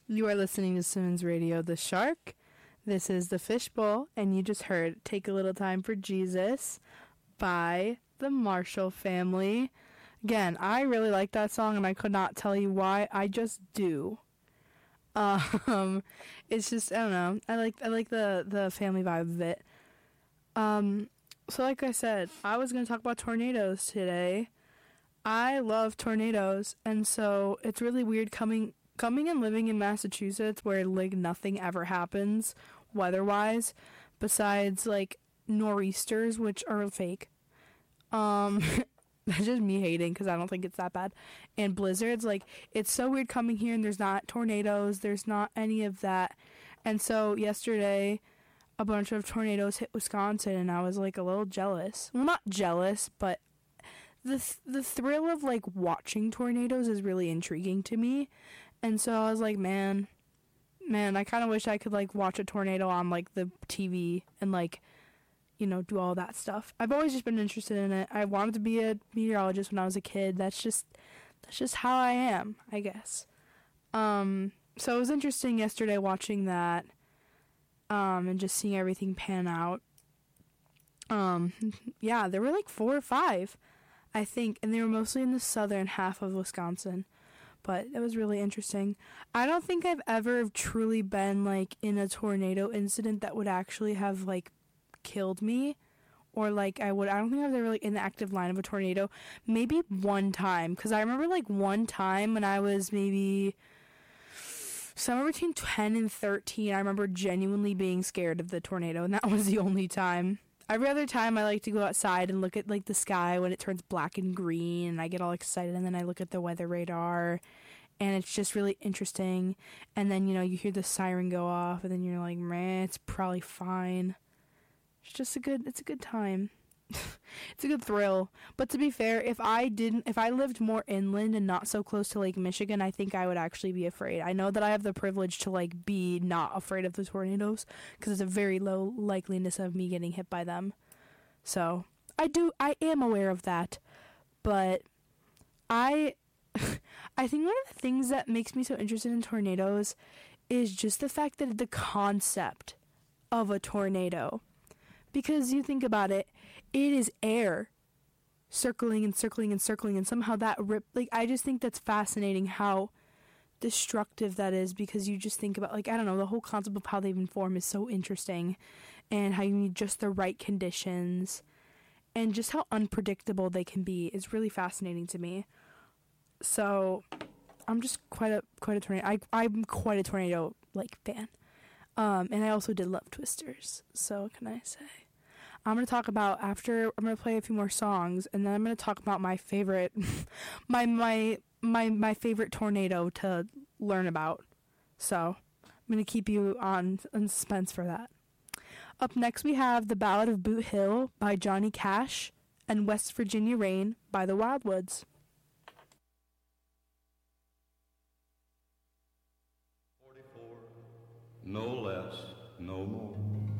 You are listening to Simmons Radio, The Shark. This is The Fishbowl, and you just heard Take a Little Time for Jesus by the Marshall Family. Again, I really like that song, and I could not tell you why. I just do. It's just, I don't know. I like the family vibe of it. So like I said, I was going to talk about tornadoes today. I love tornadoes, and so it's really weird coming and living in Massachusetts where like nothing ever happens weather-wise besides like nor'easters, which are fake. That's just me hating because I don't think it's that bad. And blizzards, like, it's so weird coming here and there's not tornadoes, there's not any of that. And so yesterday a bunch of tornadoes hit Wisconsin and I was like a little jealous. Well, not jealous, but the thrill of like watching tornadoes is really intriguing to me. And so I was like, man, I kind of wish I could like watch a tornado on like the TV and like, you know, do all that stuff. I've always just been interested in it. I wanted to be a meteorologist when I was a kid. That's just how I am, I guess. So it was interesting yesterday watching that, and just seeing everything pan out. Yeah, there were like 4 or 5, I think, and they were mostly in the southern half of Wisconsin. But it was really interesting. I don't think I've ever truly been like in a tornado incident that would actually have like killed me, or like I don't think I was ever like in the active line of a tornado. Maybe one time, because I remember like one time when I was maybe somewhere between 10 and 13, I remember genuinely being scared of the tornado, and that was the only time. Every other time I like to go outside and look at like the sky when it turns black and green, and I get all excited, and then I look at the weather radar, and it's just really interesting. And then, you know, you hear the siren go off, and then you're like, man, it's probably fine. It's a good time. It's a good thrill. But to be fair, if I lived more inland and not so close to Lake Michigan, I think I would actually be afraid. I know that I have the privilege to like be not afraid of the tornadoes because there's a very low likeliness of me getting hit by them. So I am aware of that. But I think one of the things that makes me so interested in tornadoes is just the fact that the concept of a tornado. Because you think about it, it is air circling and circling and circling, and somehow that I just think that's fascinating how destructive that is, because you just think about, like, I don't know, the whole concept of how they even form is so interesting, and how you need just the right conditions, and just how unpredictable they can be is really fascinating to me. So, I'm just quite a tornado. I'm quite a tornado, like, fan. And I also did love Twisters. So what can I say? I'm going to talk about, after I'm going to play a few more songs, and then I'm going to talk about my favorite my favorite tornado to learn about. So I'm going to keep you on suspense for that. Up next we have The Ballad of Boot Hill by Johnny Cash and West Virginia Rain by the Wildwoods. 44, no less, no more.